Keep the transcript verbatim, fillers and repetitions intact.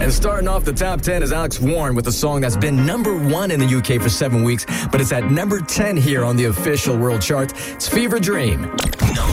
And starting off the top ten is Alex Warren with a song that's been number one in the U K for seven weeks, but it's at number ten here on the official world chart. It's Fever Dream.